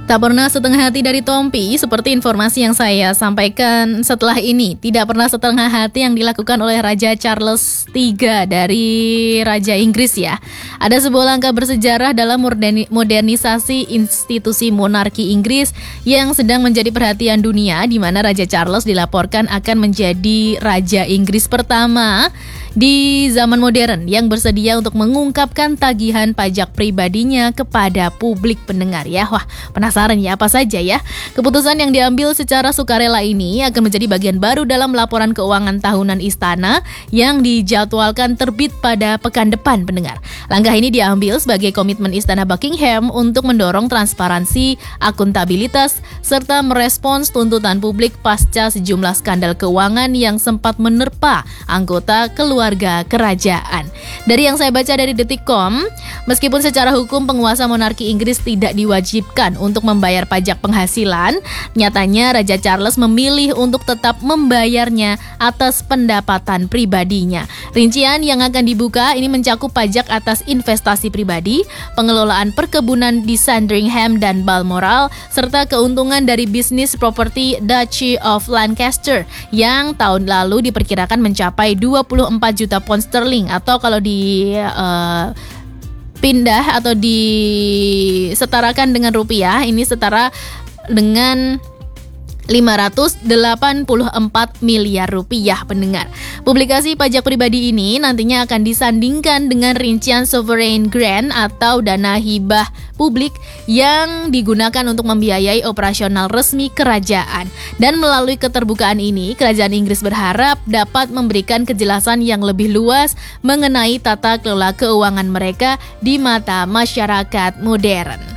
Tak pernah setengah hati dari Tompi, seperti informasi yang saya sampaikan setelah ini. Tidak pernah setengah hati yang dilakukan oleh Raja Charles III dari Raja Inggris ya. Ada sebuah langkah bersejarah dalam modernisasi institusi monarki Inggris yang sedang menjadi perhatian dunia, di mana Raja Charles dilaporkan akan menjadi Raja Inggris pertama di zaman modern yang bersedia untuk mengungkapkan tagihan pajak pribadinya kepada publik pendengar ya. Wah, penasaran ya apa saja ya? Keputusan yang diambil secara sukarela ini akan menjadi bagian baru dalam laporan keuangan tahunan istana yang dijadwalkan terbit pada pekan depan pendengar. Langkah ini diambil sebagai komitmen Istana Buckingham untuk mendorong transparansi, akuntabilitas, serta merespons tuntutan publik pasca sejumlah skandal keuangan yang sempat menerpa anggota keluarga kerajaan. Dari yang saya baca dari Detik.com, meskipun secara hukum penguasa monarki Inggris tidak diwajibkan untuk membayar pajak penghasilan, nyatanya Raja Charles memilih untuk tetap membayarnya atas pendapatan pribadinya. Rincian yang akan dibuka ini mencakup pajak atas investasi pribadi, pengelolaan perkebunan di Sandringham dan Balmoral, serta keuntungan dari bisnis properti Duchy of Lancaster yang tahun lalu diperkirakan mencapai 24 juta pound sterling, atau kalau pindah atau disetarakan dengan rupiah, ini setara dengan 584 miliar rupiah pendengar. Publikasi pajak pribadi ini nantinya akan disandingkan dengan rincian sovereign grant atau dana hibah publik yang digunakan untuk membiayai operasional resmi kerajaan. Dan melalui keterbukaan ini, kerajaan Inggris berharap dapat memberikan kejelasan yang lebih luas mengenai tata kelola keuangan mereka di mata masyarakat modern.